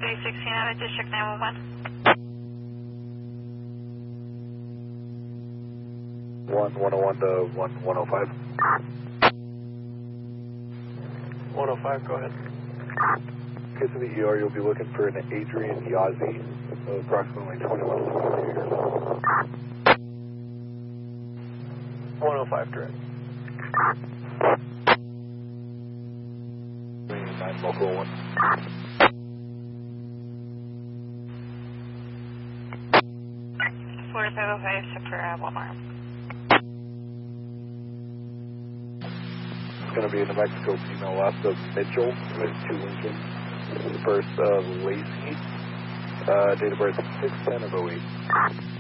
316 out of District 911. 101 to 105. 105, go ahead. Okay, to the ER, you'll be looking for an Adrian Yazzie, approximately 21 years old. 105, direct. 9 local 1. Florida 505, Super Walmart. It's going to be a New Mexico female last of Mitchell with 2 Lincolns. First, Lacey. Date of birth 6/10/08.